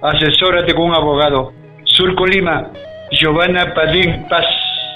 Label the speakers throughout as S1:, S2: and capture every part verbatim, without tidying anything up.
S1: Asesórate con un abogado. Surco Lima, Giovanna Padín Paz.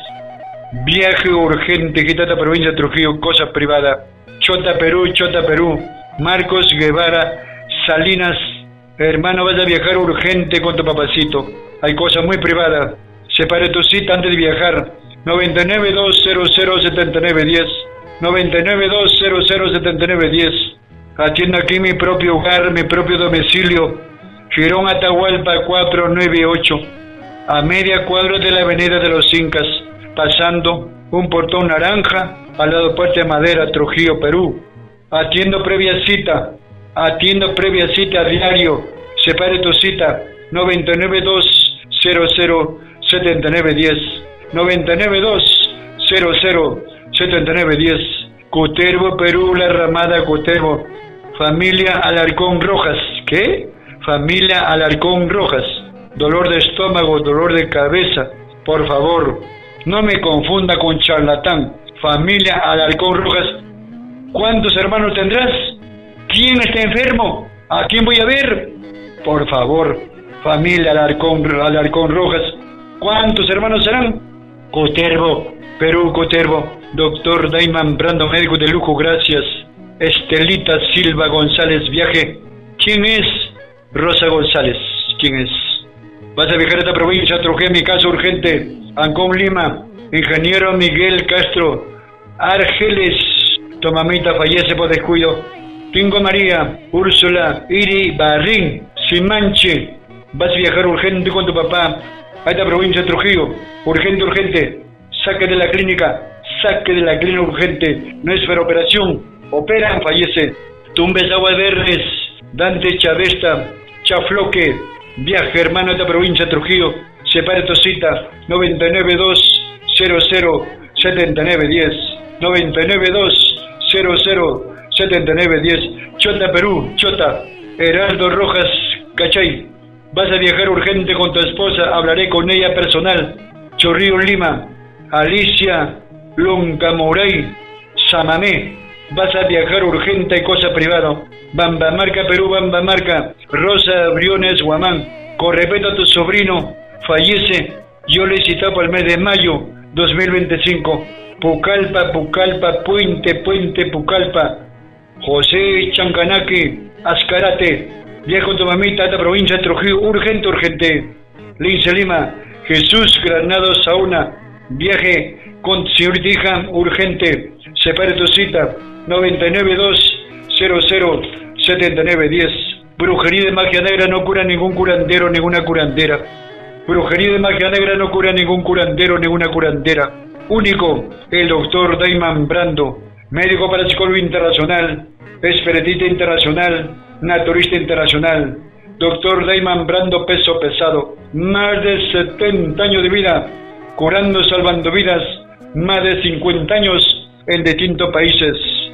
S1: Viaje urgente, Quitata, provincia de Trujillo, cosa privada. Chota, Perú, Chota, Perú. Marcos Guevara, Salinas. Hermano, vas a viajar urgente con tu papacito. Hay cosa muy privada. Separe tu cita antes de viajar. noventa y nueve, dos cero cero, setenta y nueve diez. noventa y nueve, dos cero cero, setenta y nueve diez. Atiendo aquí mi propio hogar, mi propio domicilio. Girón Atahualpa cuatrocientos noventa y ocho. A media cuadra de la avenida de los Incas. Pasando un portón naranja al lado Puerta de Madera, Trujillo, Perú. Atiendo previa cita. Atiendo previa cita a diario. Separe tu cita. noventa y nueve, dos cero cero, setenta y nueve diez. noventa y nueve, dos cero cero, setenta y nueve diez. Cutervo, Perú, La Ramada, Cutervo. Familia Alarcón Rojas. ¿Qué? Familia Alarcón Rojas. Dolor de estómago, dolor de cabeza. Por favor, no me confunda con charlatán. Familia Alarcón Rojas. ¿Cuántos hermanos tendrás? ¿Quién está enfermo? ¿A quién voy a ver? Por favor, familia Alarcón, Alarcón Rojas. ¿Cuántos hermanos serán? Cutervo, Perú, Cutervo. Doctor Dayman Brando, médico de lujo, gracias. Estelita Silva González, viaje. ¿Quién es? Rosa González, ¿quién es? Vas a viajar a esta provincia, Trujillo, mi caso urgente. Ancón, Lima. Ingeniero Miguel Castro, Argeles. Tu mamita fallece por descuido. Tingo María, Úrsula, Iri, Barrín, Simanche. Vas a viajar urgente con tu papá a esta provincia de Trujillo. Urgente, urgente. Saque de la clínica. Saque de la clínica urgente. No es para operación. Operan, fallece. Tumbes Aguas Verdes. Dante Chavesta. Chafloque. Viaje, hermano, a esta provincia de Trujillo. Separe tu cita. noventa y nueve, dos cero cero, setenta y nueve diez. noventa y nueve, dos cero cero, setenta y nueve diez. Chota, Perú, Chota. Heraldo Rojas, Cachay. Vas a viajar urgente con tu esposa. Hablaré con ella personal. Chorrillo, Lima. Alicia Loncamoray, Samamé. Vas a viajar urgente y cosa privada. Bambamarca, Perú, Bambamarca. Rosa Briones, Guamán. Con respeto a tu sobrino, fallece. Yo le he citado para el mes de mayo dos mil veinticinco. Pucallpa, Pucallpa, Puente, Puente, Pucallpa. José Chancanaque, Azcarate. Viaja con tu mamita a esta provincia de Trujillo. Urgente, urgente. Lince, Lima. Jesús Granados Sauna. Viaje con señorita hija urgente. Separe tu cita. noventa y nueve, dos cero cero, setenta y nueve diez. Brujería de magia negra no cura ningún curandero, ninguna curandera. Brujería de magia negra no cura ningún curandero, ninguna curandera. Único, el doctor Dayman Brando. Médico parapsicólogo internacional. Espiritista internacional. Naturista internacional. Doctor Dayman Brando, peso pesado. Más de setenta años de vida. Curando, salvando vidas. Más de cincuenta años en distintos países.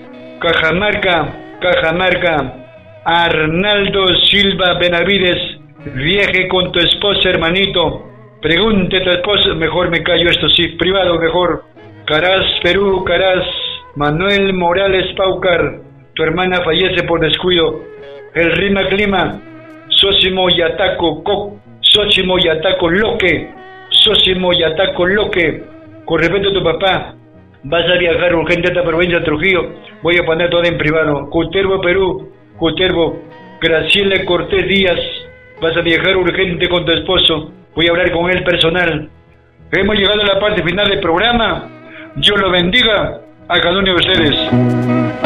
S1: Cajamarca, Cajamarca. Arnaldo Silva Benavides. Viaje con tu esposa, hermanito. Pregunte a tu esposa. Mejor me callo, esto sí, privado mejor. Caraz, Perú, Caraz. Manuel Morales Paucar. Tu hermana fallece por descuido. El Rima Clima. Sósimo Yataco Coc. Sósimo Yataco Loque. Sósimo Yataco Loque. Con respeto a tu papá. Vas a viajar urgente a esta provincia de Trujillo. Voy a poner todo en privado. Cutervo, Perú. Cutervo. Graciela Cortés Díaz. Vas a viajar urgente con tu esposo. Voy a hablar con él personal. Hemos llegado a la parte final del programa. Dios lo bendiga a cada uno de ustedes.